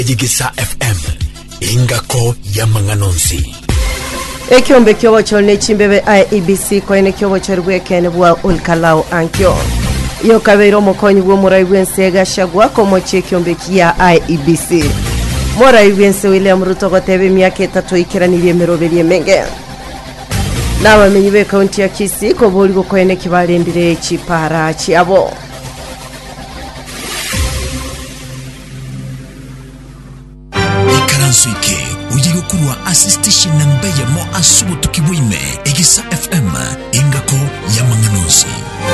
Igisa FM ingako ya manganonsi ekyombe kyobo kyolne chimbebe IEBC koine kyobo kyerwekene bwa Olkalao ankyo yo kabeiro mukonyi bwo murayibwense gashagwa komo chekyombe kya IEBC murayibwense William Ruto gotebe myaka 3 ikiraniriye meroberiye menge n'abamenyi be county ya Kisii ko boli koine kibalendire chipara chiabo Ikaransuike ujigo kurwa assistation nambeya mo asubu tukibwime Igisa FM ingako ya manganonsi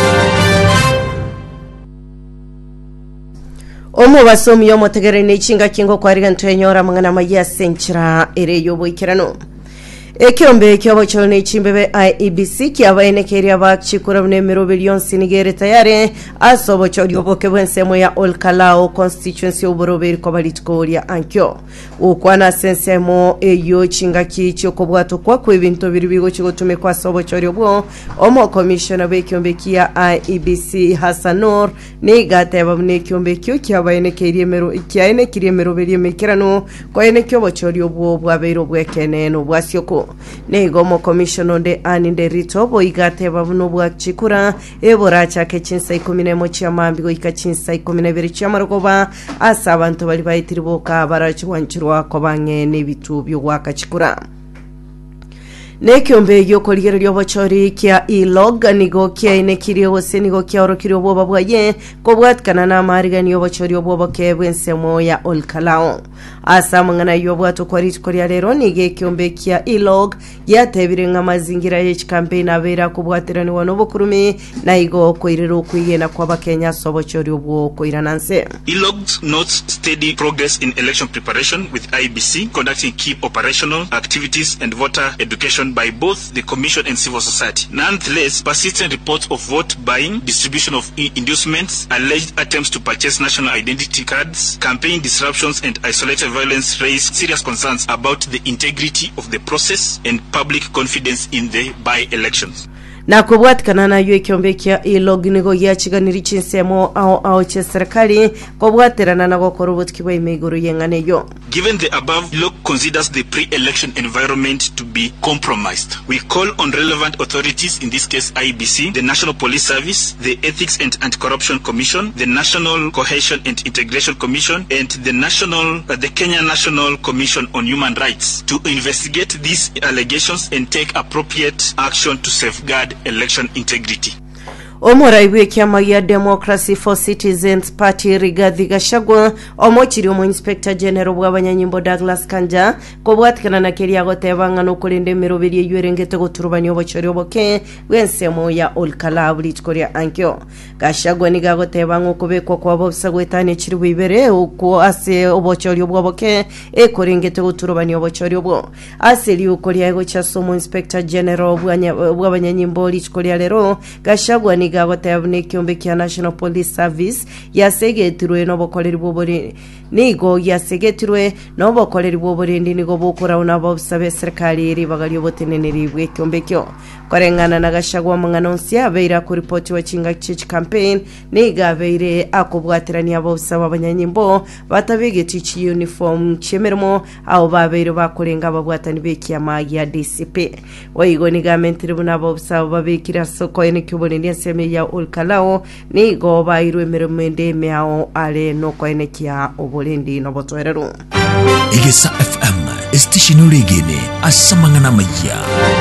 Omo basomi yo motegere n'ichinga kingo kwa riganto yenyora mangana maya senchira ere yobo ikirano ekyombe kyobo cyone chimbebe IEBC kyabaene keria bakchikura bune merobelion sinigere tayare asobo cyobyoboke bwensemo ya Olkalao constituency oboroberi ko balitkoria ankyo ukwana sensemo eyo chinga kicho kobwato kwa kwebinto biri bigo kigotume kwa sobo cyobyo omo commissioner be kyombe kya IEBC Hassanor ni gateba bune kyombe kyo kyabaene keria mero kyaene kirie merobeli mekirano ko ene kyobo cyobyo bwabero bwekene no bwasyoko nego mo commissioner de aninde ritobo igateba buno bwa chikura ebora chake chinsa 11 cyamambigo ikachinsa 12 cyamarogoba asa abantu bali bayitiriboka barachiwanchirwa ko bange nebitu byo wakachikura nekyombe yo koligero lyo bachori kya ilog nigo kya inekiri hose nigo kya orokiri oboba bwaye ko bwatkana na marigani yo bachori oboba kebwensemo ya Olkalao asa mangana yo bwato kwari koria lero nige kyombe kya ilog yatebire ngamazingira ye campaign abera ko bwaterani wano bokurume na igo koirero kuyena kwa bakenya sobochori obwo koirananse ilog notes steady progress in election preparation with IEBC conducting key operational activities and voter education by both the Commission and civil society. Nonetheless, persistent reports of vote buying, distribution of inducements, alleged attempts to purchase national identity cards, campaign disruptions and isolated violence raise serious concerns about the integrity of the process and public confidence in the by-elections. Na kubwatkana na yo kyombe kya ilognigo yachiganiri chinsemo ao che serikali kubwaterana na gokora ubutkiwe imeguru yengane yo. Given the above, ILOG considers the pre-election environment to be compromised. We call on relevant authorities, in this case IEBC, the National Police Service, the Ethics and Anti-Corruption Commission, the National Cohesion and Integration Commission, and the Kenya National Commission on Human Rights to investigate these allegations and take appropriate action to safeguard election integrity. Omoraiwe kyama ya Democracy for Citizens Party Rigathi Gachagua omochiri omo Inspector General bw'abanyanyimbo Douglas Kanja ko bwatkana na keria gotebanga no kulinde mirobiri ywerengete goturubanya obochori oboke wensemo ya Olkalao litkoria ankyo Gachagua niga gotebanga okobekwa kwa bobsagwetane chiri bibere uko ase obochori oboke ekorengete goturubanya obochori obwo aseli ukoria ego chasomo Inspector General bw'abanyanyimbo litkoria lero Gachagua gabotebne kyombe kya National Police Service yasegetirwe no bokoleri bobori nigo yasegetirwe no bokoleri bobori nigo bokora una bobusabe serikali iri bagali boteneneri bwe kyombe kyo korengana na Gachagua manganonsi abeira ku report wa chinga chich campaign niga abeire akobwaterani abobusaba abanyanyimbo batabege tichi uniform chemermo abo babeire bakorenga babwatani bekyama ya DCP wayigo niga mentire buna bobusaba babekira soko ene kyobonende ya Olkalao ni go bairwe meromende meao ale no koene kia obolendi no botwerero Igisa FM station regene asamangana maya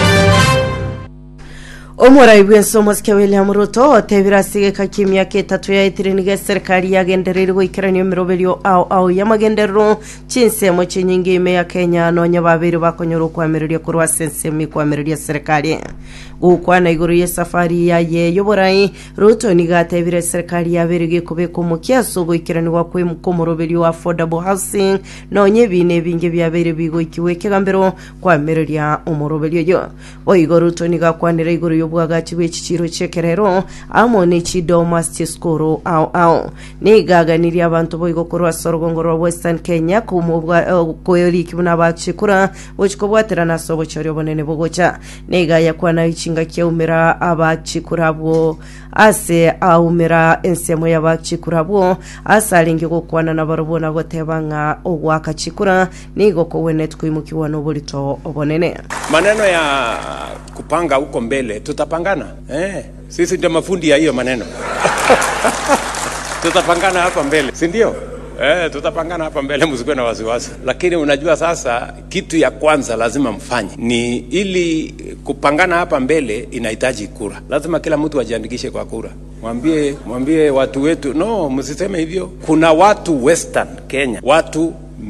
Omoraiwe somos ke William Ruto tebira sige kakimya ke 3 ya itiriniga serikali ya genderero ikiranyo mirobelio au yamagendero chinsemo chinyingi me ya Kenya no nyababiri bakonyoro kwa miriri kurwa sensemi kwa miriri serikali ukwana iguru ye safari ya ye yoborai Ruto niga tebira serikali ya berige kubeko mukiaso go ikiranwa kwe mukomorobelio affordable housing no nyebine binge byabere bigo ikiweke gambero kwa miriri ya umorobelio yo oigo Ruto niga kwanira iguru obwagachi bw'ekiciro chekerero amo n'ekidomas ky'eskuru ao nigaganiria abantu boigo kurwa Sorogongo rwa Western Kenya koyoriki bunabachikura bochikobwaterana sobo chori obonene bogocha nigaya kwana ichinga kyeumira abachikurabwo ase aumira ensemo y'abachikurabwo asalingi gokwana nabarobona gotebanga ogwakachikura nigo kowene twimukiwa n'oburito obonene. Maneno ya kupanga huko mbele tutapangana, sisi ndio mafundi ya hiyo maneno. Tutapangana hapa mbele, si ndio? Tutapangana hapa mbele, msikuwe na wasiwasi. Lakini unajua sasa kitu ya kwanza lazima mfanye ni ili kupangana hapa mbele inahitaji kura. Lazima kila mtu ajiandikishe kwa kura. Mwambie watu wetu, no, msiseme hivyo. Kuna watu Western Kenya, watu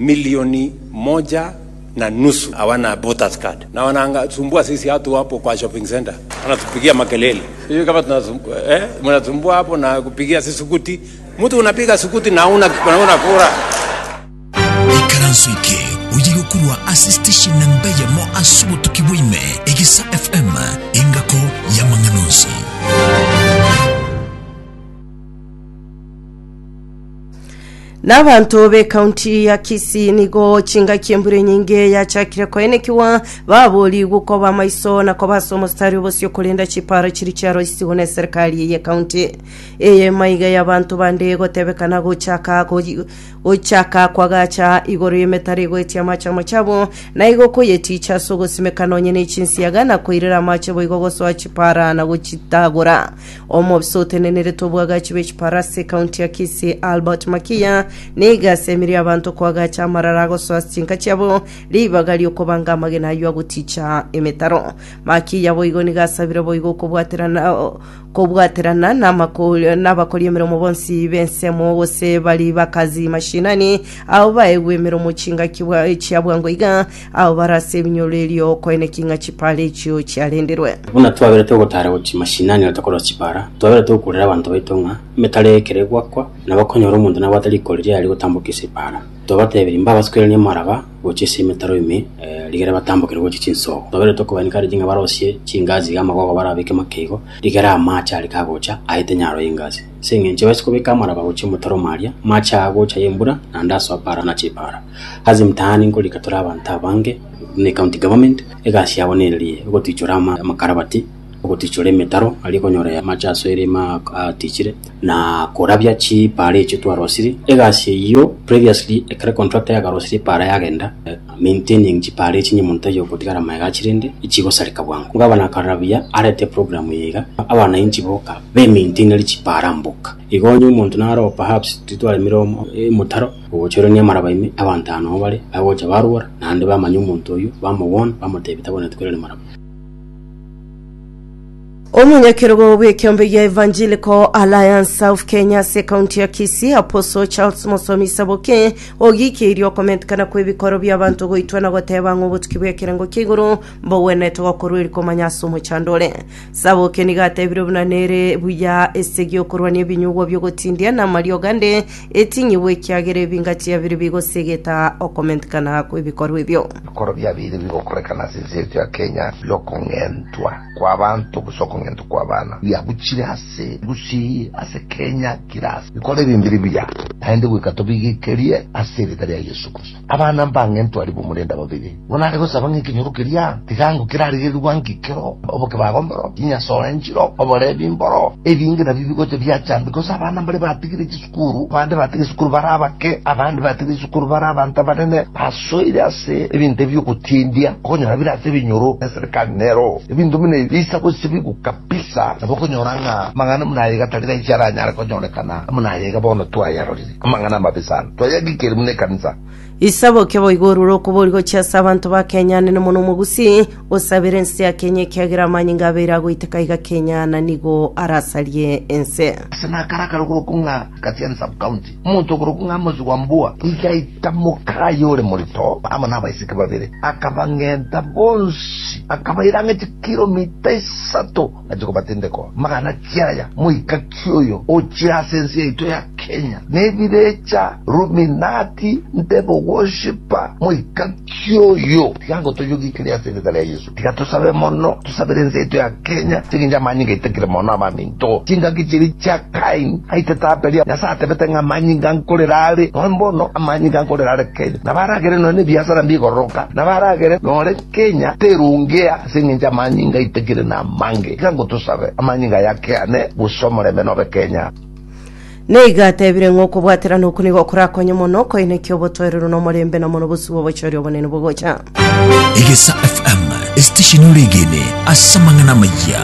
1.5 hawana voters card. Na wanasumbua sisi watu hapo kwa shopping center. Wanatupigia makelele. Hiyo kama tunasumbua, mnasumbua hapo na kupigia sisi sukuti. Mtu unapiga sukuti na una kura. Ikaransuike ujigo kurwa assistation nambaya mo asubu tukiwime Egisa FM ingako ya Mang'anonsi. N'abantu be county ya Kisii nigo chinga kiembure nyinge ya chakira koenekiwa baboli guko bamaiso na ko basomostari bose kulinda chipara chiri cyaro isibone serikali ya county maiga y'abantu bande gotebekana gochaka kwagacha igoro yemetari goetia macha machabo na igo koyeticha sogosimekano nyene chinsiyaga na koirira mache boigo goso chipara na gochitagura omobsote nenere tobwaga chibe chipara se county ya Kisii Albert Makia niga semiri abantu kwagacha mararago swastinka cyabo libagali ukobanga magena yo guticha emetaro maki yabo igoni gasabira boigo kobwaterana n'abakoli emirimo bonsi bensemo bose bali bakazi mashinani abo baegwemero mucinga cyabwango iga abo barase binyolelyo koenekinga chipale cyo cyalenderwe buna twabere to gotara uci mashinani atakora chipara twabere to kurera abantu baitonga metale keregwa kwa nabakonyora umuntu nabatali kolera ali gutambukisa ipara tobatebera imbaba skwere maraba gochese metaro ime ligera batambukira gochi chinso tobere to kubanika ringa barosie chingazi gama gogo barabike makego ligera amacha ali kagocha ahite nyaro ingazi singenje basikubika maraba gochi mutaro maria macha agocha yembura nandaso apara na chipara hazi mtaani ngo likatora abantu abange ne county government egasi yabonererie gotichurama makarabati gotichore metaro aliko nyora ya macha soire ma tichire na korabya chi pare chitu arosiri egasi iyo previously ekare contract ya garosiri para yagenda maintaining chi pare chinyi monta yo kotigara maiga chirende ichigo sarika bwangu ngabana karabya arete program yega abana inchi boka be maintain chi para mboka igonyu muntu naro perhaps titwale miromo mutaro ugochero ni maraba ime abantano bale abocha barura nande bamanyu muntu uyu bamubona bamutebita bona twerere maraba. Omunyakirogo w'ekyombe ya Evangelical Alliance South Kenya se county ya Kisii Apostle Charles Musomi Saboke ogikiriyo komentkana ku ibikoro by'abantu goitwa na goteba ng'obutuki bw'ekirengo kiguru mbowene tokorwiri komanyaso mu chandole Saboke nigatebire bunanere buya esegyo korwa n'ebinyugo byo gotindia na Mario Gande etinyiwe kyagere bingati ya biri bigosegeta okomentkana ku ibikoro byo ibikoro byabiri bigokorekana sisi ya Kenya lokongentwa kwa abantu ngento kwa bana yabuchire hase gusi ase Kenya kirasi ikole bimbiri bya ande wikatobigikerie ase bitari ya Yesu Kristo abana mbangento ali bumurenda babiri bona ari gusaba ngikinyorukeria tigangu kirari rwangikero oboke bagomboro kinya sorenjiro obore bimboro ebingi na bibigote byacambi ko abana mbere batigire gisukuru bande batigire sukuru barabake abandi batigire sukuru barabanta banene basoire ase ebinte byo kutindia konyora birase binyoro serikali nero ebintu mine bisa ko sibigu kapisa naboko nyoranga mangana munayega talira ichara nyara ko nyorekana munayega bono twa yarori mangana mabisana twa gikere mune kanisa Isaboke boigoruro kuborgo cha sabantu ba Kenya ne muno mugusi osabirense ya Kenya kyagira manyinga bera goitakaiga Kenya na nigo arasalie ense sana karakara kunga katian sub county muntu kunga mozi wambua ikaita mokayo le morito ama na baisika babere akabangenta bonsi akabairanga kilomita 3 ajiko batendeko magana kyaya muika kyoyo ochira sense ito ya Kenya nebirecha ruminati ndebo worshipa moika kyoyo tigango tuyugi kiria sirikali ya Yesu tiga tusabe mono tusabire nzetu ya Kenya tiginja manyinga itekire mono amaminto tinga kichiri cha kain aitetaperia nyasate betenga manyinga nkorerare nombono amanyinga nkorerare Kenya nabaragere no ne biashara mbigoroka nabaragere no Kenya terungea singinja manyinga itekire na mange tigango tusabe amanyinga yake ane busomore beno Kenya neigatebire ngoko bwatira nukuni gokurakonye mono ko ine kyobotorero no morembe na mono busubo bochori obonene bogocha Egesa FM station ulegene asamangana maya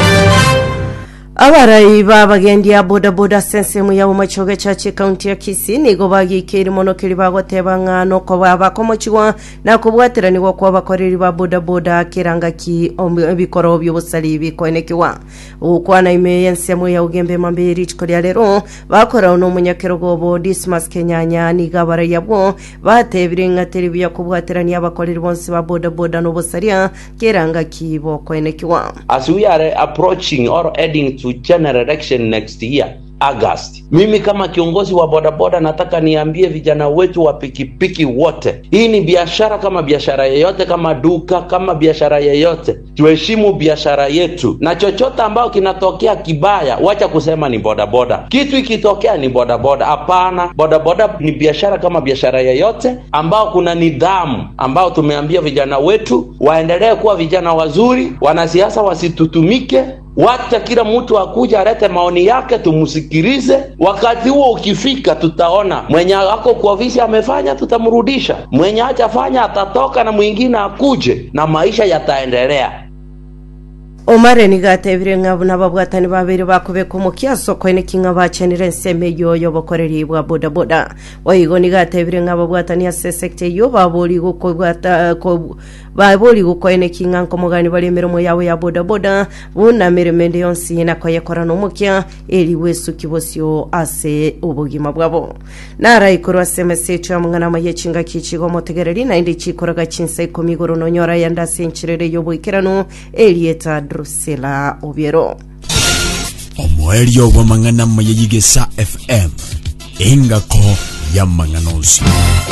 abarai babagendi ya boda sensemu ya umachoge chachi county ya Kisii nigo bagikiri mono kiri bagoteba ngano ko babakomochwa na kubwatira nigo kwa bakoreri ba boda kiranga ki bikoro by'obusali bikonekiwa ukwana ime yensemu ya ugembe mambiri chikori lero bakora no munyakerogo Dismas Kenyanya niga abarai yabo batebire ngateri ya kubwatira ni abakoreri bonse ba boda no busaria kiranga ki bokonekiwa. As we are approaching or heading to general election next year August, mimi kama kiongozi wa bodaboda nataka niambie vijana wetu wa pikipiki wote, hii ni biashara kama biashara yeyote, kama duka, kama biashara yeyote, tuheshimu biashara yetu, na chochote ambao kinatokea kibaya wacha kusema ni bodaboda. Kitu ikitokea ni bodaboda, hapana. Bodaboda ni biashara kama biashara yeyote, ambao kuna nidhamu, ambao tumeambia vijana wetu waendelee kuwa vijana wazuri, wanasiasa wasitutumike. Wacha kila mtu akuja alete maoni yake tumusikilize. Wakati huo ukifika tutaona mwenye ako kwa ofisi amefanya, tutamrudisha. Mwenye hajafanya atatoka na mwingine akuje na maisha yataendelea. Omare nigatebire ngabuna babwatani babiri bakube kumukiaso kwene kinga bachenire nseme yoyo bokoreri bwa boda oyigo nigatebire ngababwatani ya sekte yo baboli gukobwata ko baboli gukwene kinga nkomugani bali mirimo yawe ya boda buna miremende yonsi na kwayekora no mukya eri wesu kibosyo ase ubugima bwabo nara ikorwa semese cyo mungana mayechinga kichigo motegereri na indi chikoraga chinse komigoro no nyora yanda senchirere yo boikirano Elieta Drusilla Obiero Omwelio wa mangana mayegesa FM ingako ya manganozi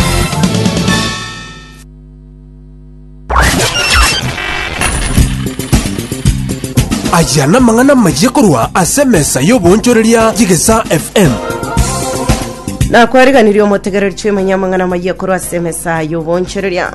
Ajana mangana majekorwa asemesa yobonchoreria Jigesa FM na kwariganiryo motegereri cyo manyamangana majekorwa asemesa yobonchoreria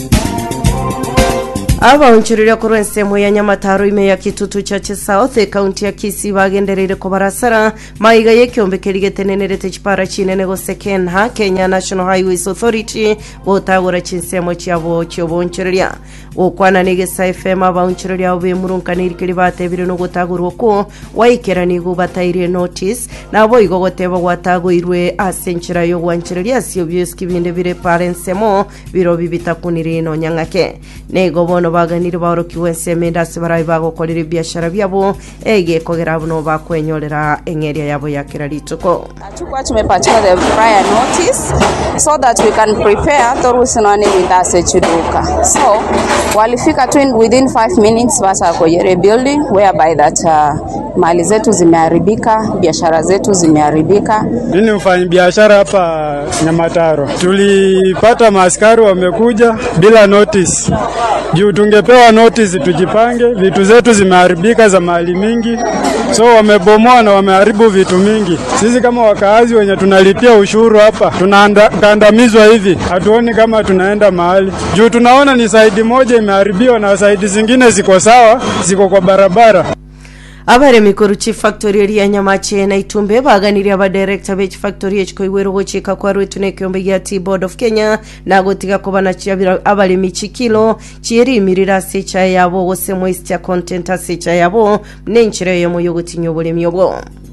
aba unchirira kurensemo ya Nyamataro ime ya Kitutu cha South County ya Kisii bagenderere ko barasara maiga yekyombe ligetenenerete chipara chinene go second ha Kenya National Highways Authority botagora chinsemo cyabo cyo bonchirira okwana Negesa FM aba unchirira obe murunkaniri kilibate bire no gotagurwa ko waikerani go bataire notice nabo igogoteba gwatagoirwe asenchira yo gwanchirira sio byeski binde bire parensemo biro bibitakunire no nyangake nego bono baganire barokiwe semenda sibarai bagokorera biashara byabo ege kogera buno bakwenyorera engeria yabo yakira lituko tukwa tumepatiwa the prior notice so that we can prepare torusinone bindase chiduka so walifika within 5 minutes basa kwenye building whereby that mali zetu zimeharibika, biashara zetu zimeharibika. Mimi mfanya biashara hapa Nyamataro. Tulipata maaskari wamekuja bila notice. Juu tungepewa notice tujipange, vitu zetu zimeharibika za mali mingi. So wamebomoa na wameharibu vitu mingi. Sisi kama wakaazi wenye tunalipia ushuru hapa, tunakandamizwa hivi. Hatuoni kama tunaenda mahali. Juu tunaona ni side moja imeharibiwa na side zingine ziko sawa, ziko kwa barabara. Abare mikuru Chief Factory ya Nyamache na Itumbe baganiri aba director be Chief Factory echiko iwero gochika kwa rwetu nekyombe ya T-Board of Kenya na gotiga kubana cyabira abale michikilo chieri imirira secha yabo wose moisture content secha yabo nenchire yo muyogutinyo bole myobo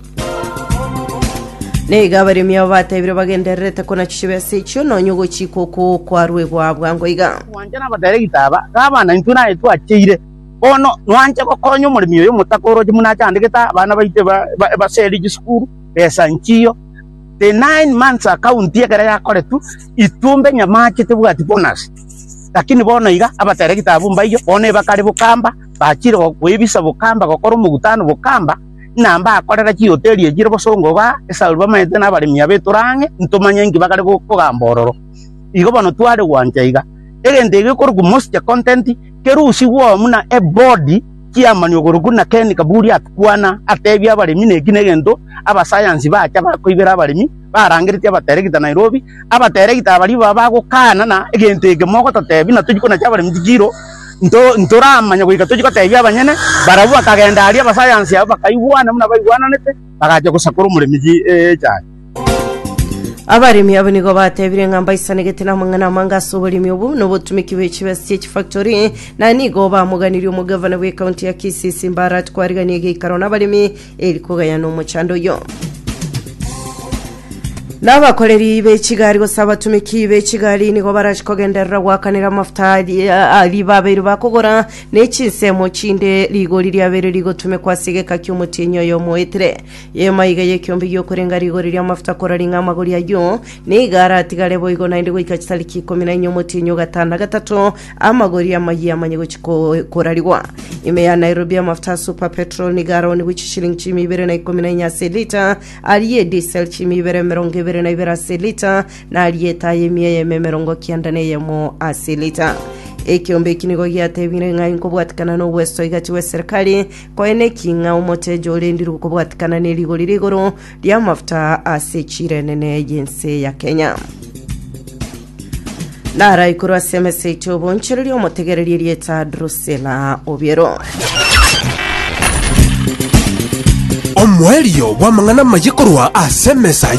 nega bari myo batebire bagenderete kona chibe secho no nyugo chikoko kwa rwegwa bwango iga wanjana badaregita abana ntuna etu acheire ono nwanje kokonyo muri miyo mutakoro jimunachandikita abana baite baseri gisukuru pesa nchiyo the 9 months account yekera yakore tu Itumbe Nyamache tebwati bonus lakini bono iga abateregita abumbayo one bakari bukamba bachire kwibisa bukamba gokoro mugutano bukamba namba akorera chi hoteli ejire bosongo ba esalba maete na bari miya beturange ntumanye ngi bakari kugambororo igo bono tware wanjaiga egende gikorugu most content kerusi wo muna e body kiamanyo gorugu na Ken Kaburi atkwana atebya abarimi negine gendo aba science bacha bakoibera abarimi barangirite abateregita Nairobi abateregita abari babagukana na egente gemoko tatebi na tujiko na chabari mdigiro ntoramanya goika tujiko tebya abanyene barabu akagenda ari aba science aba kaibwana muna baibwana nete bagaje gusakura umuremiji cyane abarimi abo nigo batebire ngamba isanegete na mangana manga soborimi ubu no butumiki b'Kibasi Factory na nigo bamuganiriye umugavana we county ya Kisii Simbara twariganiye ikarona abarimi erikugaya no mucando yo n'abakoreri b'Kigali gusaba tumiki b'Kigali nigo barashikogenderera wakanira amafuta ali babiri bakogora n'ekinsemo kinde rigori ryabere rigotume kwasige kakyumutinyo yo muetre yemayiga yekyombi yo kurenga rigori ry'amafuta korari ngamagori yayo n'igara tigale boyigo nainde wikakitali 14 mutinyo gatanda gatatu amagori yamayi amanye gukiko korariwa ime ya Nairobi amafuta super petrol n'igara oni wichishiling chimi bere na 14 selita aliye diesel chimi bere meronge na ibera selita na aliyeta yemie memerongo kiandane yemo aselita ekiombe kinigo gyatebire ngai kubwatikana no westo igati we serikali ko enekinga umotejo olendiru kubwatikana ne ligori ligoro lya mafuta asechire nene yense ya Kenya nara ikuru asemese itobo nchereri omotegereri lyeta Drusilla Obiero omwelio wa mangana mayikorwa asemesa